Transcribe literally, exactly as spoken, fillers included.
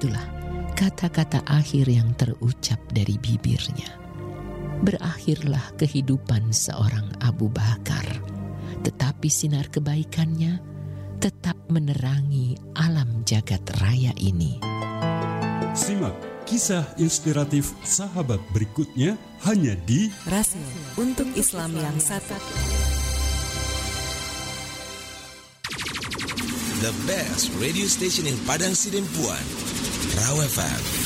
itulah kata-kata akhir yang terucap dari bibirnya. Berakhirlah kehidupan seorang Abu Bakar, tetapi sinar kebaikannya tetap menerangi alam jagat raya ini. Simak kisah inspiratif sahabat berikutnya hanya di Rasil untuk Islam yang satu. The best radio station in Padang Sidempuan, Raw F M.